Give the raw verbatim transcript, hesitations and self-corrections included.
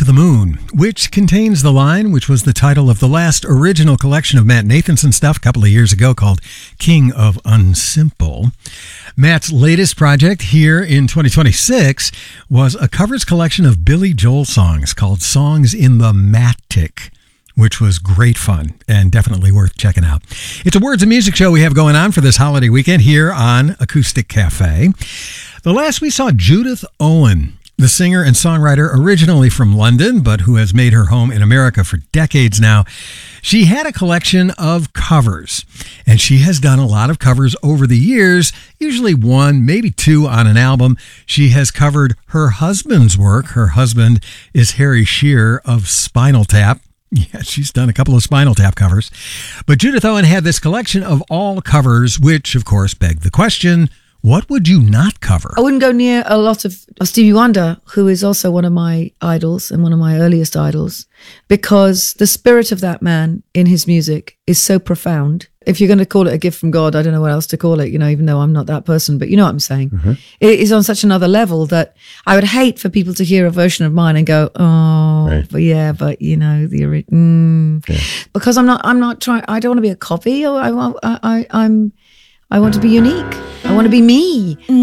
the Moon, which contains the line which was the title of the last original collection of Matt Nathanson stuff a couple of years ago called King of Unsimple. Matt's latest project here in twenty twenty-six was a covers collection of Billy Joel songs called Songs in the Matic, which was great fun and definitely worth checking out. It's a Words and Music show we have going on for this holiday weekend here on Acoustic Cafe. The last we saw Judith Owen, the singer and songwriter originally from London, but who has made her home in America for decades now. She had a collection of covers, and she has done a lot of covers over the years, usually one, maybe two on an album. She has covered her husband's work. Her husband is Harry Shearer of Spinal Tap. Yeah, she's done a couple of Spinal Tap covers. But Judith Owen had this collection of all covers, which, of course, begged the question, what would you not cover? I wouldn't go near a lot of Stevie Wonder, who is also one of my idols and one of my earliest idols, because the spirit of that man in his music is so profound. If you're going to call it a gift from God, I don't know what else to call it, you know, even though I'm not that person, but you know what I'm saying. Mm-hmm. It is on such another level that I would hate for people to hear a version of mine and go, oh, right. but yeah, but you know, the mm. yeah. because I'm not, I'm not trying, I don't want to be a copy. Or I, I, I, I'm, I want to be unique. I want to be me.